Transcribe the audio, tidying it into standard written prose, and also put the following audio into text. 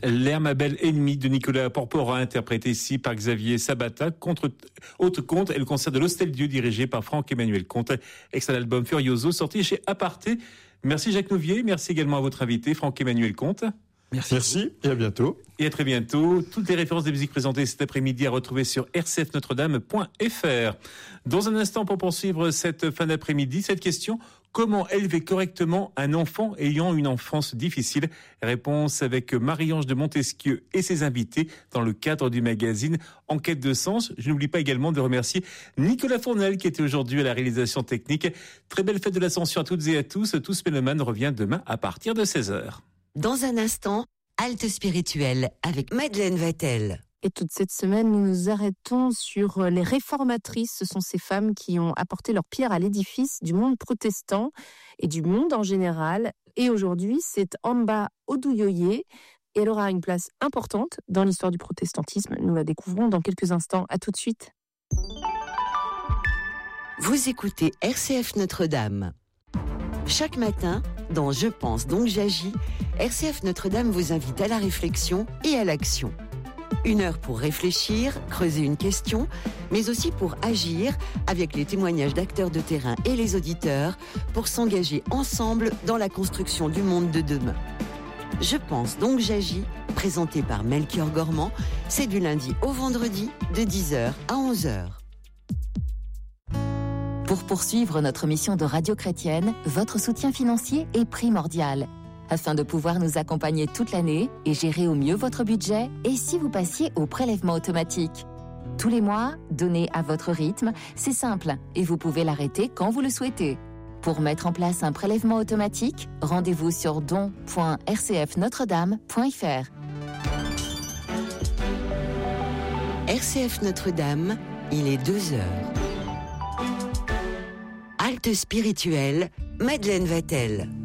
L'air, ma belle ennemie de Nicolas Porpora, interprété ici par Xavier Sabata, Autre Comte et le concert de l'Hostel Dieu dirigé par Franck-Emmanuel Comte, extrait l'album Furioso, sorti chez Aparté. Merci Jacques Nouvier, merci également à votre invité Franck-Emmanuel Comte. Merci et à bientôt. Et à très bientôt. Toutes les références des musiques présentées cet après-midi à retrouver sur rcfnotredame.fr. Dans un instant, pour poursuivre cette fin d'après-midi, cette question: comment élever correctement un enfant ayant une enfance difficile? Réponse avec Marie-Ange de Montesquieu et ses invités dans le cadre du magazine Enquête de sens. Je n'oublie pas également de remercier Nicolas Fournel qui était aujourd'hui à la réalisation technique. Très belle fête de l'Ascension à toutes et à tous. Tous Mélomanes revient demain à partir de 16h. Dans un instant, halte spirituelle avec Madeleine Vatel. Et toute cette semaine, nous nous arrêtons sur les réformatrices. Ce sont ces femmes qui ont apporté leur pierre à l'édifice du monde protestant et du monde en général. Et aujourd'hui, c'est Amba Oduyoye. Et elle aura une place importante dans l'histoire du protestantisme. Nous la découvrons dans quelques instants. À tout de suite. Vous écoutez RCF Notre-Dame. Chaque matin, dans Je pense donc j'agis, RCF Notre-Dame vous invite à la réflexion et à l'action. 1 heure pour réfléchir, creuser une question, mais aussi pour agir avec les témoignages d'acteurs de terrain et les auditeurs pour s'engager ensemble dans la construction du monde de demain. Je pense donc j'agis, présenté par Melchior Gormand, c'est du lundi au vendredi de 10h à 11h. Pour poursuivre notre mission de radio chrétienne, votre soutien financier est primordial. Afin de pouvoir nous accompagner toute l'année et gérer au mieux votre budget, et si vous passiez au prélèvement automatique? Tous les mois, donnez à votre rythme, c'est simple, et vous pouvez l'arrêter quand vous le souhaitez. Pour mettre en place un prélèvement automatique, rendez-vous sur don.rcfnotredame.fr. RCF Notre-Dame, il est 2h. Halte spirituelle, Madeleine Vatel.